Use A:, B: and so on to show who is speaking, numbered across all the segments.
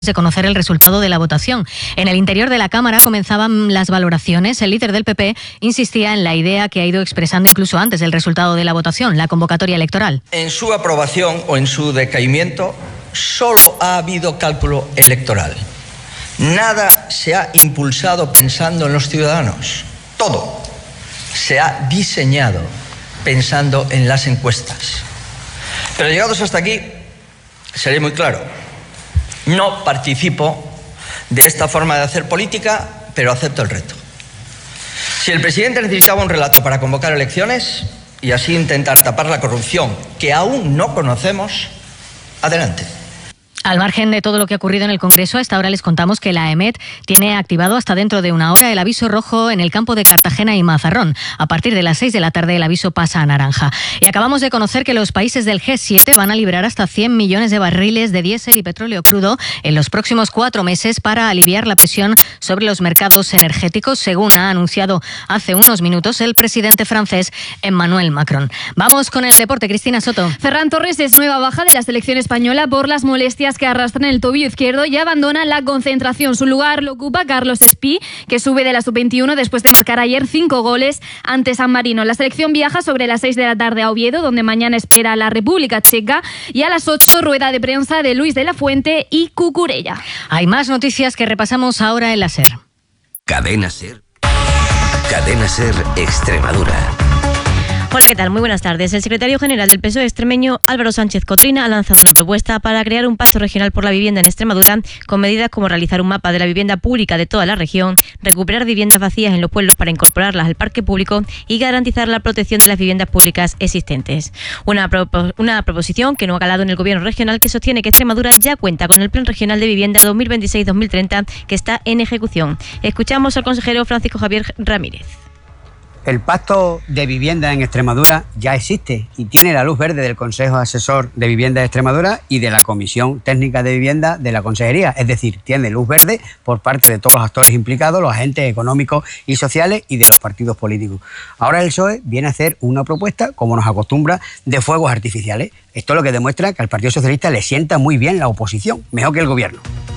A: de conocer el resultado de la votación. En el interior de la Cámara comenzaban las valoraciones. El líder del PP insistía en la idea que ha ido expresando incluso antes del resultado de la votación, la convocatoria electoral.
B: En su aprobación o en su decaimiento solo ha habido cálculo electoral. Nada se ha impulsado pensando en los ciudadanos. Todo se ha diseñado pensando en las encuestas. Pero llegados hasta aquí, seré muy claro. No participo de esta forma de hacer política, pero acepto el reto. Si el presidente necesitaba un relato para convocar elecciones y así intentar tapar la corrupción que aún no conocemos, adelante.
A: Al margen de todo lo que ha ocurrido en el Congreso, a esta hora les contamos que la EMET tiene activado hasta dentro de una hora el aviso rojo en el campo de Cartagena y Mazarrón. A partir de las 6 de la tarde el aviso pasa a naranja. Y acabamos de conocer que los países del G7 van a liberar hasta 100 millones de barriles de diésel y petróleo crudo en los próximos 4 meses para aliviar la presión sobre los mercados energéticos, según ha anunciado hace unos minutos el presidente francés Emmanuel Macron. Vamos con el deporte, Cristina Soto.
C: Ferran Torres es nueva baja de la selección española por las molestias que arrastran el tobillo izquierdo y abandona la concentración. Su lugar lo ocupa Carlos Espí, que sube de la sub-21 después de marcar ayer 5 goles ante San Marino. La selección viaja sobre las 6 de la tarde a Oviedo, donde mañana espera a la República Checa, y a las 8 rueda de prensa de Luis de la Fuente y Cucurella.
A: Hay más noticias que repasamos ahora en la SER.
D: Cadena SER. Cadena SER Extremadura.
E: Hola, ¿qué tal? Muy buenas tardes. El secretario general del PSOE extremeño, Álvaro Sánchez Cotrina, ha lanzado una propuesta para crear un pacto regional por la vivienda en Extremadura, con medidas como realizar un mapa de la vivienda pública de toda la región, recuperar viviendas vacías en los pueblos para incorporarlas al parque público y garantizar la protección de las viviendas públicas existentes. Una proposición que no ha calado en el gobierno regional, que sostiene que Extremadura ya cuenta con el Plan Regional de Vivienda 2026-2030, que está en ejecución. Escuchamos al consejero Francisco Javier Ramírez.
F: El pacto de vivienda en Extremadura ya existe y tiene la luz verde del Consejo Asesor de Vivienda de Extremadura y de la Comisión Técnica de Vivienda de la Consejería. Es decir, tiene luz verde por parte de todos los actores implicados, los agentes económicos y sociales y de los partidos políticos. Ahora el PSOE viene a hacer una propuesta, como nos acostumbra, de fuegos artificiales. Esto es lo que demuestra que al Partido Socialista le sienta muy bien la oposición, mejor que el gobierno.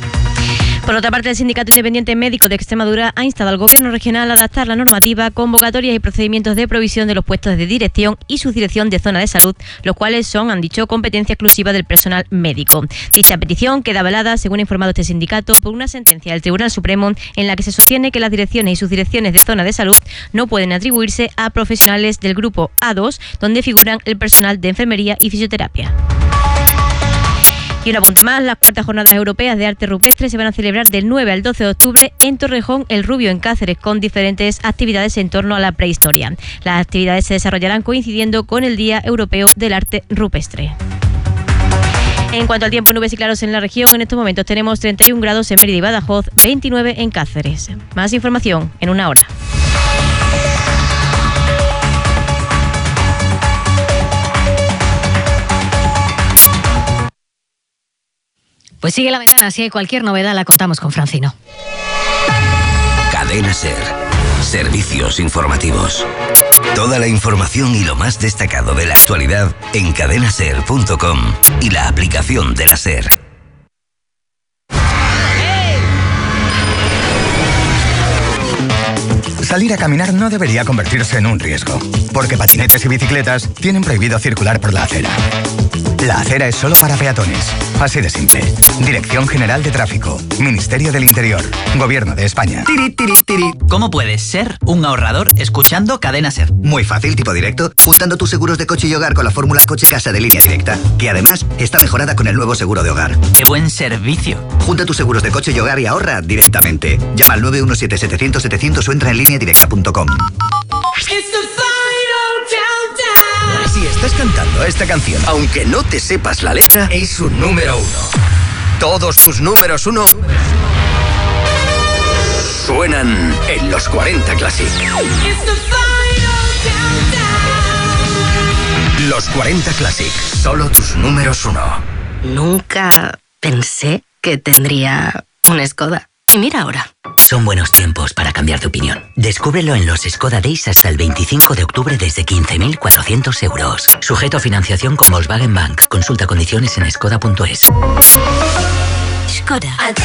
E: Por otra parte, el Sindicato Independiente Médico de Extremadura ha instado al Gobierno regional a adaptar la normativa, convocatorias y procedimientos de provisión de los puestos de dirección y subdirección de zona de salud, los cuales son, han dicho, competencia exclusiva del personal médico. Dicha petición queda avalada, según ha informado este sindicato, por una sentencia del Tribunal Supremo en la que se sostiene que las direcciones y subdirecciones de zona de salud no pueden atribuirse a profesionales del grupo A2, donde figuran el personal de enfermería y fisioterapia. Y un apunte más, las 4 jornadas europeas de arte rupestre se van a celebrar del 9 al 12 de octubre en Torrejón el Rubio, en Cáceres, con diferentes actividades en torno a la prehistoria. Las actividades se desarrollarán coincidiendo con el Día Europeo del Arte Rupestre. En cuanto al tiempo, nubes y claros en la región, en estos momentos tenemos 31 grados en Mérida y Badajoz, 29 en Cáceres. Más información en una hora.
A: Pues sigue la ventana, si hay cualquier novedad la contamos con Francino.
D: Cadena SER. Servicios informativos. Toda la información y lo más destacado de la actualidad en cadenaser.com y la aplicación de la SER.
G: Salir a caminar no debería convertirse en un riesgo, porque patinetes y bicicletas tienen prohibido circular por la acera. La acera es solo para peatones. Así de simple. Dirección General de Tráfico. Ministerio del Interior. Gobierno de España.
H: Tiri, tiri, tiri. ¿Cómo puedes ser un ahorrador escuchando Cadena SER?
I: Muy fácil, tipo directo. Juntando tus seguros de coche y hogar con la fórmula Coche Casa de Línea Directa, que además está mejorada con el nuevo seguro de hogar.
H: ¡Qué buen servicio!
I: Junta tus seguros de coche y hogar y ahorra directamente. Llama al 917-700-700 o entra en lineadirecta.com.
D: Si estás cantando esta canción, aunque no te sepas la letra, es un número 1. Todos tus números 1 suenan en los 40 Classic. Los 40 Classic, solo tus números 1.
J: Nunca pensé que tendría un Skoda. Y mira ahora.
K: Son buenos tiempos para cambiar de opinión. Descúbrelo en los Skoda Days hasta el 25 de octubre desde 15.400 euros. Sujeto a financiación con Volkswagen Bank. Consulta condiciones en skoda.es.
L: Skoda.